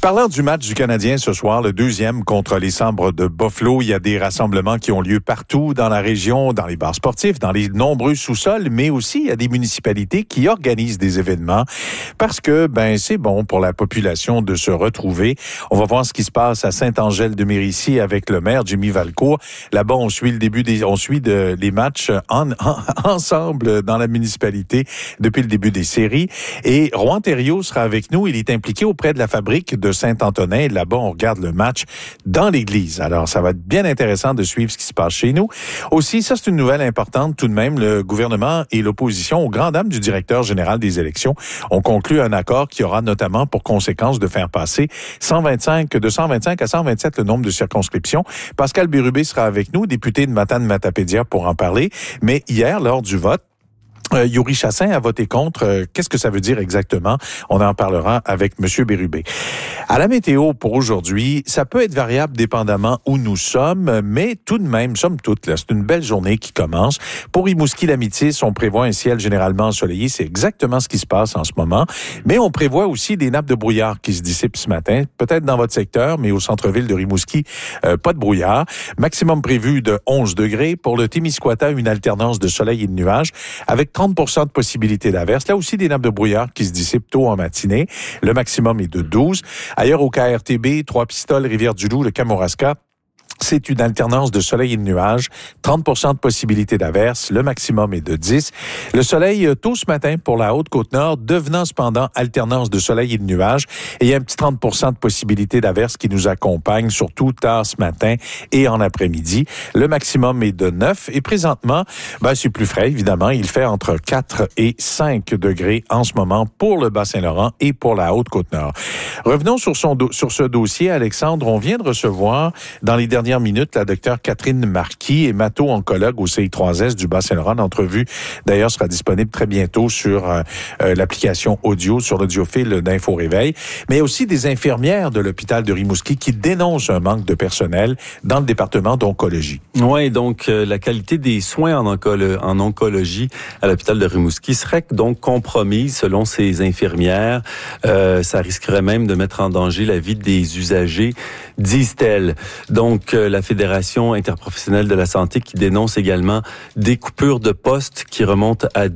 Parlant du match du Canadien ce soir, le deuxième contre les Sabres de Buffalo, il y a des rassemblements qui ont lieu partout dans la région, dans les bars sportifs, dans les nombreux sous-sols, mais aussi il y a des municipalités qui organisent des événements parce que c'est bon pour la population de se retrouver. On va voir ce qui se passe à Saint-Angèle-de-Mérici avec le maire Jimmy Valcourt. Là-bas, on suit les matchs ensemble dans la municipalité depuis le début des séries. Et Rohan Thériault sera avec nous. Il est impliqué auprès de la fabrique de Saint-Antonin. Là-bas, on regarde le match dans l'église. Alors, ça va être bien intéressant de suivre ce qui se passe chez nous. Aussi, ça, c'est une nouvelle importante tout de même. Le gouvernement et l'opposition, aux grandes dames du directeur général des élections, ont conclu un accord qui aura notamment pour conséquence de faire passer de 125 à 127 le nombre de circonscriptions. Pascal Bérubé sera avec nous, député de Matane-Matapédia, pour en parler. Mais hier, lors du vote, Yuri Chassin a voté contre. Qu'est-ce que ça veut dire exactement? On en parlera avec M. Bérubé. À la météo pour aujourd'hui, ça peut être variable dépendamment où nous sommes, mais tout de même, somme toute, là, c'est une belle journée qui commence. Pour Rimouski-Lamitis, on prévoit un ciel généralement ensoleillé. C'est exactement ce qui se passe en ce moment. Mais on prévoit aussi des nappes de brouillard qui se dissipent ce matin. Peut-être dans votre secteur, mais au centre-ville de Rimouski, pas de brouillard. Maximum prévu de 11 degrés. Pour le Témiscouata, une alternance de soleil et de nuages avec 30% de possibilité d'averse. Là aussi, des nappes de brouillard qui se dissipent tôt en matinée. Le maximum est de 12. Ailleurs, au KRTB, Trois-Pistoles, Rivière-du-Loup, le Kamouraska, c'est une alternance de soleil et de nuages, 30% de possibilité d'averse, le maximum est de 10. Le soleil tôt ce matin pour la Haute-Côte-Nord, devenant cependant alternance de soleil et de nuages. Et il y a un petit 30% de possibilité d'averse qui nous accompagne, surtout tard ce matin et en après-midi. Le maximum est de 9. Et présentement, c'est plus frais, évidemment. Il fait entre 4 et 5 degrés en ce moment pour le Bas-Saint-Laurent et pour la Haute-Côte-Nord. Revenons sur ce dossier, Alexandre. On vient de recevoir dans les dernières minutes la docteure Catherine Marquis, hémato-oncologue au CI3S du Bas-Saint-Laurent. L'entrevue, d'ailleurs, sera disponible très bientôt sur l'application audio, sur l'audiofile d'Info Réveil, mais aussi des infirmières de l'hôpital de Rimouski qui dénoncent un manque de personnel dans le département d'oncologie. Oui, donc la qualité des soins en oncologie à l'hôpital de Rimouski serait donc compromise selon ces infirmières. Ça risquerait même de mettre en danger la vie des usagers, disent-elles. Donc, la Fédération interprofessionnelle de la santé qui dénonce également des coupures de postes qui remontent à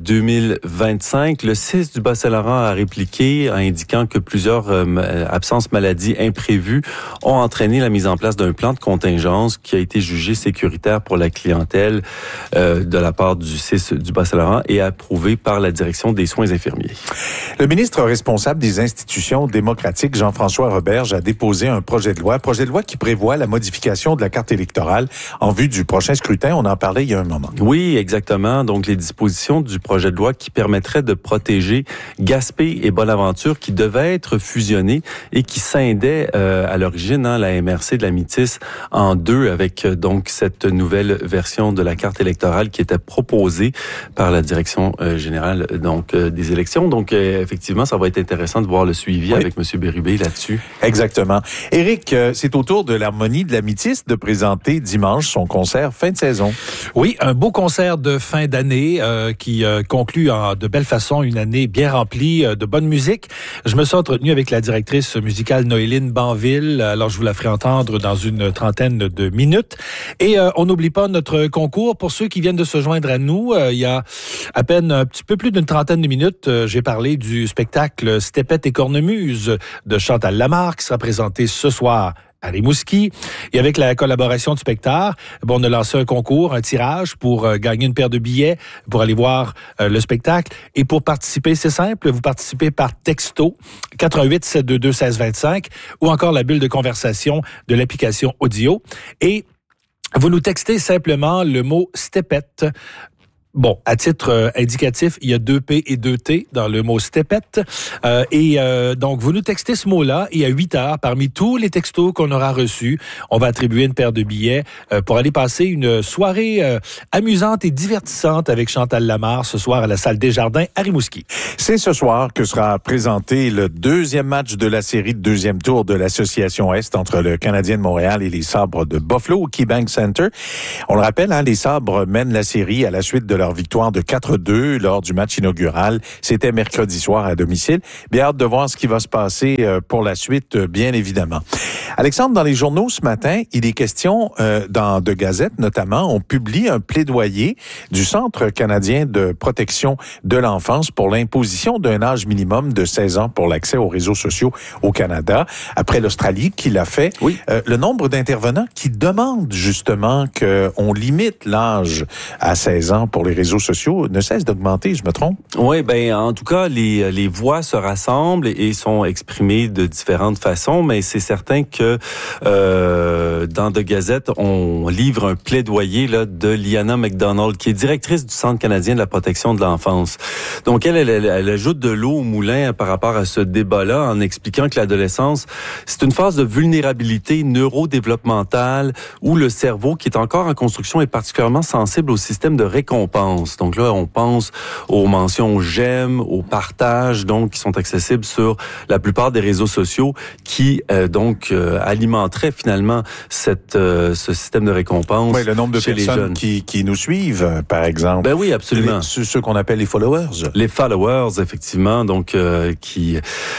2025. Le CIS du Bas-Saint-Laurent a répliqué en indiquant que plusieurs absences maladies imprévues ont entraîné la mise en place d'un plan de contingence qui a été jugé sécuritaire pour la clientèle de la part du CIS du Bas-Saint-Laurent et approuvé par la direction des soins infirmiers. Le ministre responsable des institutions démocratiques, Jean-François Roberge, a déposé un projet de loi qui prévoit la modification de la carte électorale en vue du prochain scrutin. On en parlait il y a un moment. Oui, exactement. Donc, les dispositions du projet de loi qui permettraient de protéger Gaspé et Bonaventure qui devaient être fusionnés et qui scindaient à l'origine la MRC de la Métis en deux avec donc cette nouvelle version de la carte électorale qui était proposée par la direction générale des élections. Donc, effectivement, ça va être intéressant de voir le suivi avec M. Bérubé là-dessus. Exactement. Éric, c'est au tour de l'Harmonie de la Métis de présenter dimanche son concert fin de saison. Oui, un beau concert de fin d'année qui conclut de belle façon une année bien remplie de bonne musique. Je me suis entretenu avec la directrice musicale Noéline Banville. Alors, je vous la ferai entendre dans une trentaine de minutes. Et on n'oublie pas notre concours. Pour ceux qui viennent de se joindre à nous, il y a à peine un petit peu plus d'une trentaine de minutes, j'ai parlé du spectacle Stépette et Cornemuse de Chantal Lamarre qui sera présenté ce soir à Rimouski. Et avec la collaboration du Spectacle, on a lancé un concours, un tirage pour gagner une paire de billets pour aller voir le spectacle. Et pour participer, c'est simple, vous participez par texto 88 722 1625 ou encore la bulle de conversation de l'application audio. Et vous nous textez simplement le mot Stépette. Bon, à titre indicatif, il y a 2 P et 2 T dans le mot Stépette. Donc, vous nous textez ce mot-là et à 8 heures, parmi tous les textos qu'on aura reçus, on va attribuer une paire de billets pour aller passer une soirée amusante et divertissante avec Chantal Lamarre ce soir à la salle Desjardins à Rimouski. C'est ce soir que sera présenté le deuxième match de la série de deuxième tour de l'Association Est entre le Canadien de Montréal et les Sabres de Buffalo au KeyBank Center. On le rappelle, les Sabres mènent la série à la suite de leur victoire de 4-2 lors du match inaugural. C'était mercredi soir à domicile. Bien hâte de voir ce qui va se passer pour la suite, bien évidemment. Alexandre, dans les journaux ce matin, il est question, dans de Gazette notamment, on publie un plaidoyer du Centre canadien de protection de l'enfance pour l'imposition d'un âge minimum de 16 ans pour l'accès aux réseaux sociaux au Canada, après l'Australie qui l'a fait. Oui. Le nombre d'intervenants qui demandent justement qu'on limite l'âge à 16 ans pour les réseaux sociaux ne cesse d'augmenter, je me trompe? Oui, ben en tout cas, les voix se rassemblent et sont exprimées de différentes façons, mais c'est certain que dans de Gazette, on livre un plaidoyer là, de Liana McDonald, qui est directrice du Centre canadien de la protection de l'enfance. Donc, elle ajoute de l'eau au moulin par rapport à ce débat-là en expliquant que l'adolescence, c'est une phase de vulnérabilité neurodéveloppementale où le cerveau, qui est encore en construction, est particulièrement sensible au système de récompense. Donc là, on pense aux mentions j'aime, au partage, donc qui sont accessibles sur la plupart des réseaux sociaux qui alimenteraient finalement ce système de récompense. Oui, le nombre de chez personnes qui nous suivent, par exemple. Ben oui, absolument. Ceux qu'on appelle les followers. Les followers, effectivement, donc qui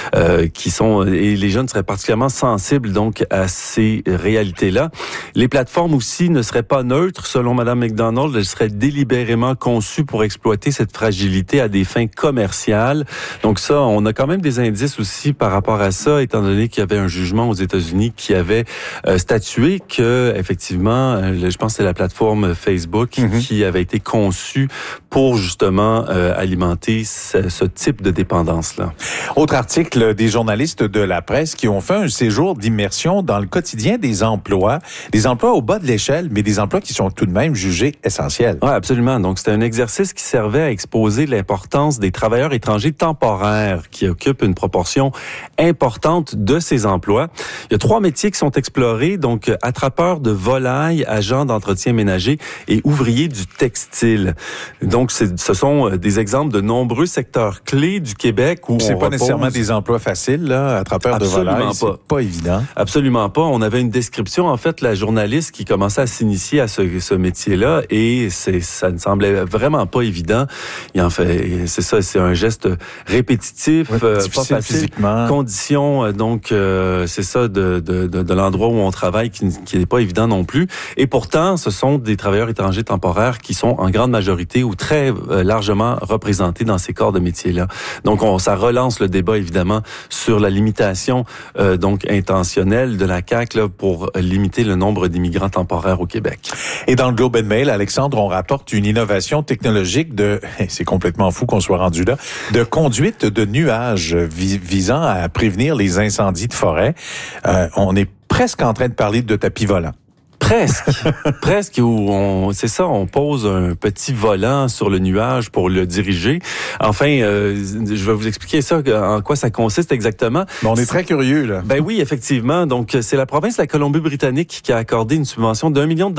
sont, et les jeunes seraient particulièrement sensibles donc à ces réalités-là. Les plateformes aussi ne seraient pas neutres, selon Mme McDonald. Elles seraient délibérément conçues pour exploiter cette fragilité à des fins commerciales. Donc ça, on a quand même des indices aussi par rapport à ça, étant donné qu'il y avait un jugement aux États-Unis qui avait statué que, effectivement, je pense que c'est la plateforme Facebook qui avait été conçue pour justement alimenter ce type de dépendance-là. Autre article des journalistes de la presse qui ont fait un séjour d'immersion dans le quotidien des emplois au bas de l'échelle, mais des emplois qui sont tout de même jugés essentiels. Oui, absolument. Donc, c'était un exercice qui servait à exposer l'importance des travailleurs étrangers temporaires qui occupent une proportion importante de ces emplois. Il y a 3 métiers qui sont explorés, donc attrapeurs de volailles, agents d'entretien ménager et ouvriers du textile. Donc, ce sont des exemples de nombreux secteurs clés du Québec où c'est pas nécessairement des emplois faciles, là, attrapeurs de volailles, c'est pas évident. Absolument pas. On avait une description, en fait, la journaliste qui commençait à s'initier à ce métier-là et ça ne semblait vraiment pas évident. Et en fait, c'est ça, c'est un geste répétitif, pas facile, physiquement. Condition, donc c'est ça de l'endroit où on travaille qui n'est pas évident non plus. Et pourtant, ce sont des travailleurs étrangers temporaires qui sont en grande majorité ou très largement représentés dans ces corps de métiers-là. Donc, ça relance le débat, évidemment, sur la limitation donc intentionnelle de la CAQ là, pour limiter le nombre d'immigrants temporaires au Québec. Et dans le Globe and Mail, Alexandre, on rapporte une innovation technologique c'est complètement fou qu'on soit rendu là, de conduite de nuages visant à prévenir les incendies de forêt. On est presque en train de parler de tapis volant. Presque, où on pose un petit volant sur le nuage pour le diriger. Enfin, je vais vous expliquer ça, en quoi ça consiste exactement. Mais on est très curieux, là. Ben oui, effectivement. Donc, c'est la province de la Colombie-Britannique qui a accordé une subvention d'$1 million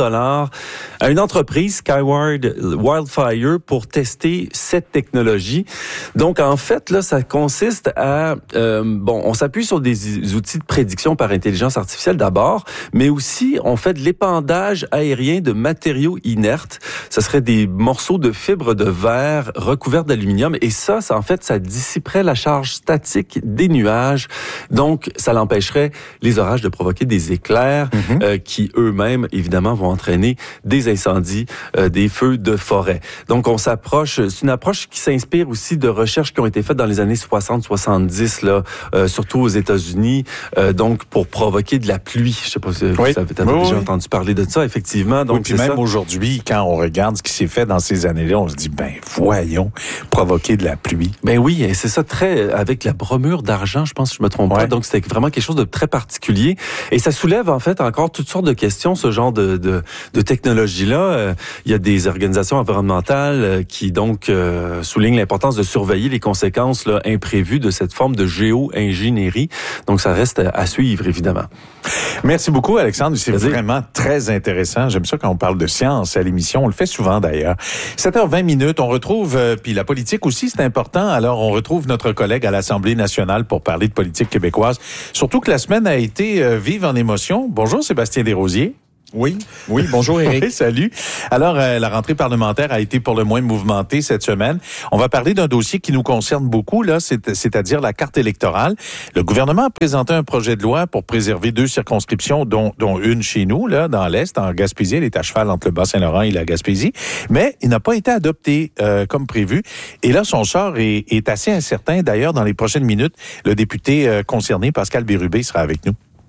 à une entreprise, Skyward Wildfire, pour tester cette technologie. Donc, en fait, là, ça consiste à, on s'appuie sur des outils de prédiction par intelligence artificielle d'abord, mais aussi, on fait de l'épandage aérien de matériaux inertes. Ça serait des morceaux de fibres de verre recouverts d'aluminium. Et ça en fait, ça dissiperait la charge statique des nuages. Donc, ça l'empêcherait, les orages, de provoquer des éclairs qui, eux-mêmes, évidemment, vont entraîner des incendies, des feux de forêt. Donc, on s'approche, c'est une approche qui s'inspire aussi de recherches qui ont été faites dans les années 60-70, là, surtout aux États-Unis, donc pour provoquer de la pluie. Je sais pas si vous avez déjà entendu parler de ça, effectivement. Donc, puis même aujourd'hui, quand on regarde ce qui s'est fait dans ces années-là, on se dit, voyons, provoquer de la pluie. Ben oui, et c'est ça, très avec la bromure d'argent, je pense que je me trompe pas. Donc, c'était vraiment quelque chose de très particulier. Et ça soulève, en fait, encore toutes sortes de questions, ce genre de technologie-là. Il y a des organisations environnementales qui, donc, soulignent l'importance de surveiller les conséquences là, imprévues de cette forme de géo-ingénierie. Donc, ça reste à suivre, évidemment. Merci beaucoup, Alexandre. C'est vraiment très intéressant. J'aime ça quand on parle de science à l'émission. On le fait souvent, d'ailleurs. 7h20, on retrouve, puis la politique aussi, c'est important. Alors, on retrouve notre collègue à l'Assemblée nationale pour parler de politique québécoise. Surtout que la semaine a été vive en émotion. Bonjour, Sébastien Desrosiers. Oui, bonjour Éric. Oui, salut. Alors, la rentrée parlementaire a été pour le moins mouvementée cette semaine. On va parler d'un dossier qui nous concerne beaucoup, là, c'est-à-dire la carte électorale. Le gouvernement a présenté un projet de loi pour préserver 2 circonscriptions, dont une chez nous, là, dans l'Est, en Gaspésie. Elle est à cheval entre le Bas-Saint-Laurent et la Gaspésie. Mais il n'a pas été adopté comme prévu. Et là, son sort est assez incertain. D'ailleurs, dans les prochaines minutes, le député concerné, Pascal Bérubé, sera avec nous.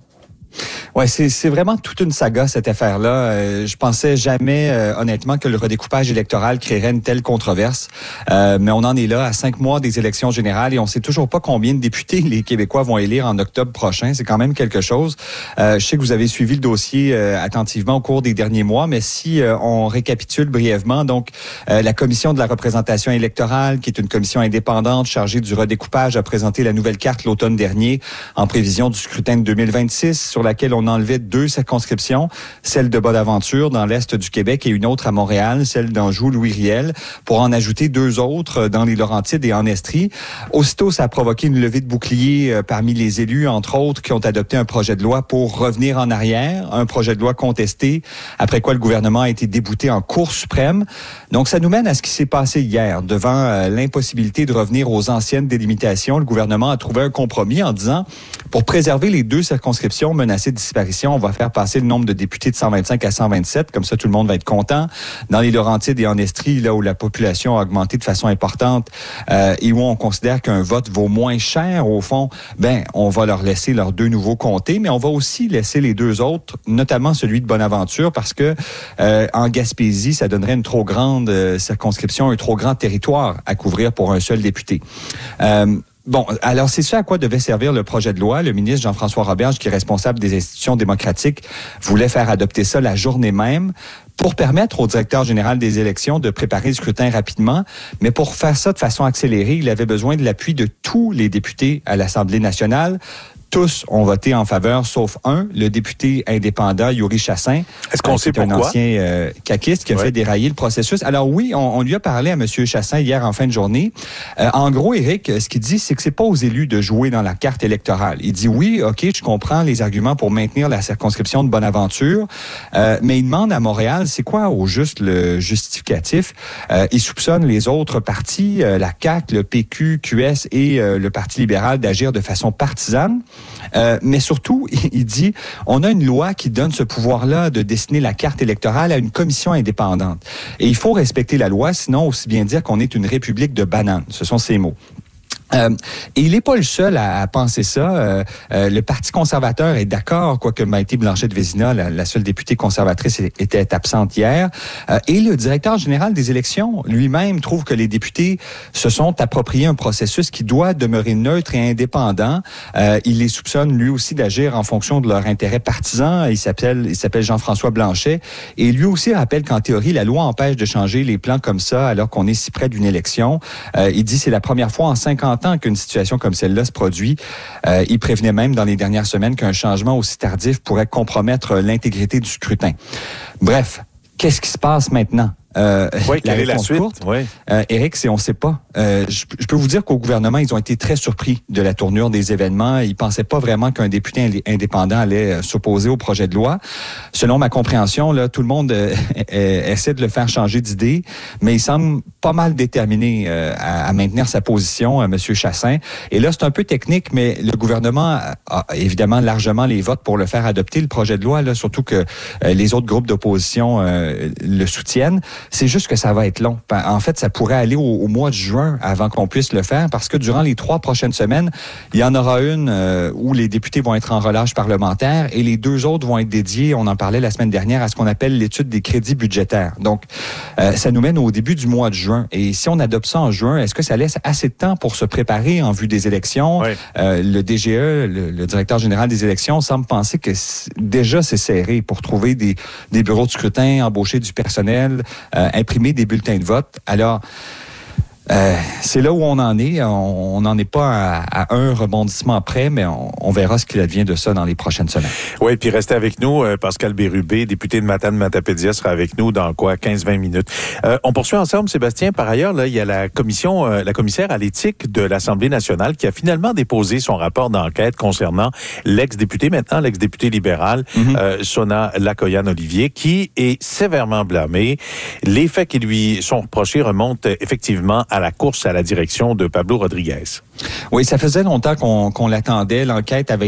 Ouais, c'est vraiment toute une saga, cette affaire-là. Je pensais jamais, honnêtement, que le redécoupage électoral créerait une telle controverse. Mais on en est là, à 5 mois des élections générales, et on sait toujours pas combien de députés les Québécois vont élire en octobre prochain. C'est quand même quelque chose. Je sais que vous avez suivi le dossier attentivement au cours des derniers mois, mais si on récapitule brièvement, donc, la Commission de la représentation électorale, qui est une commission indépendante chargée du redécoupage, a présenté la nouvelle carte l'automne dernier, en prévision du scrutin de 2026, sur laquelle on enlevait 2 circonscriptions, celle de Bonaventure dans l'est du Québec et une autre à Montréal, celle d'Anjou-Louis-Riel, pour en ajouter 2 autres dans les Laurentides et en Estrie. Aussitôt, ça a provoqué une levée de boucliers parmi les élus, entre autres, qui ont adopté un projet de loi pour revenir en arrière, un projet de loi contesté, après quoi le gouvernement a été débouté en Cour suprême. Donc, ça nous mène à ce qui s'est passé hier. Devant l'impossibilité de revenir aux anciennes délimitations, le gouvernement a trouvé un compromis en disant, pour préserver les 2 circonscriptions menacées de disparition, on va faire passer le nombre de députés de 125 à 127, comme ça tout le monde va être content. Dans les Laurentides et en Estrie, là où la population a augmenté de façon importante et où on considère qu'un vote vaut moins cher, au fond, on va leur laisser leurs 2 nouveaux comtés, mais on va aussi laisser les 2 autres, notamment celui de Bonaventure, parce que en Gaspésie, ça donnerait une trop grande circonscription, un trop grand territoire à couvrir pour un seul député. Bon, alors c'est ça à quoi devait servir le projet de loi. Le ministre Jean-François Roberge, qui est responsable des institutions démocratiques, voulait faire adopter ça la journée même pour permettre au directeur général des élections de préparer le scrutin rapidement. Mais pour faire ça de façon accélérée, il avait besoin de l'appui de tous les députés à l'Assemblée nationale. Tous ont voté en faveur, sauf un, le député indépendant Yuri Chassin. Est-ce qu'on sait pourquoi? Un ancien caquiste qui a fait dérailler le processus. Alors oui, on lui a parlé à M. Chassin hier en fin de journée. En gros, Éric, ce qu'il dit, c'est que c'est pas aux élus de jouer dans la carte électorale. Il dit oui, OK, je comprends les arguments pour maintenir la circonscription de Bonaventure, mais il demande à Montréal, c'est quoi au juste le justificatif? Il soupçonne les autres partis, la CAQ, le PQ, QS et le Parti libéral d'agir de façon partisane. Mais surtout, il dit, on a une loi qui donne ce pouvoir-là de dessiner la carte électorale à une commission indépendante. Et il faut respecter la loi, sinon aussi bien dire qu'on est une république de bananes. Ce sont ses mots. Et il n'est pas le seul à penser ça. Le Parti conservateur est d'accord, quoique Maïté Blanchette-Vézina, la seule députée conservatrice, était absente hier. Et le directeur général des élections lui-même trouve que les députés se sont appropriés un processus qui doit demeurer neutre et indépendant. Il les soupçonne lui aussi d'agir en fonction de leur intérêt partisan. Il s'appelle Jean-François Blanchet. Et lui aussi rappelle qu'en théorie, la loi empêche de changer les plans comme ça alors qu'on est si près d'une élection. Il dit que c'est la première fois en 50 ans qu'une situation comme celle-là se produit. Il prévenait même dans les dernières semaines qu'un changement aussi tardif pourrait compromettre l'intégrité du scrutin. Bref, qu'est-ce qui se passe maintenant? Quelle est la suite? Courte, Éric, on ne sait pas. Je peux vous dire qu'au gouvernement, ils ont été très surpris de la tournure des événements. Ils pensaient pas vraiment qu'un député indépendant allait s'opposer au projet de loi. Selon ma compréhension, là, tout le monde essaie de le faire changer d'idée, mais il semble pas mal déterminé à maintenir sa position, M. Chassin. Et là, c'est un peu technique, mais le gouvernement a évidemment largement les votes pour le faire adopter, le projet de loi, là, surtout que les autres groupes d'opposition le soutiennent. C'est juste que ça va être long. En fait, ça pourrait aller au mois de juin avant qu'on puisse le faire, parce que durant les 3 prochaines semaines, il y en aura une où les députés vont être en relâche parlementaire et les 2 autres vont être dédiés, on en parlait la semaine dernière, à ce qu'on appelle l'étude des crédits budgétaires. Donc, ça nous mène au début du mois de juin. Et si on adopte ça en juin, est-ce que ça laisse assez de temps pour se préparer en vue des élections? Oui. Le DGE, le directeur général des élections, semble penser que déjà c'est serré pour trouver des bureaux de scrutin, embaucher du personnel, imprimer des bulletins de vote. Alors, C'est là où on en est. On n'en est pas à un rebondissement près, mais on verra ce qu'il advient de ça dans les prochaines semaines. Oui, puis restez avec nous. Pascal Bérubé, député de Matane-Matapédia, sera avec nous dans 15-20 minutes. On poursuit ensemble, Sébastien. Par ailleurs, là, il y a la commissaire à l'éthique de l'Assemblée nationale qui a finalement déposé son rapport d'enquête concernant l'ex-député libéral, Sona Lakoyan-Olivier, qui est sévèrement blâmé. Les faits qui lui sont reprochés remontent effectivement à la course à la direction de Pablo Rodriguez. Oui, ça faisait longtemps qu'on l'attendait. L'enquête avait